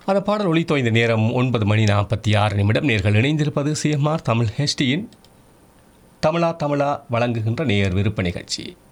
அந்த பாடல் ஒலித்தோ இந்த நேரம் 9:46 நேர்கள் இணைந்திருப்பது சிஎம்ஆர் தமிழ் ஹெச்டியின் தமிழா வழங்குகின்ற நேயர் விருப்ப நிகழ்ச்சி.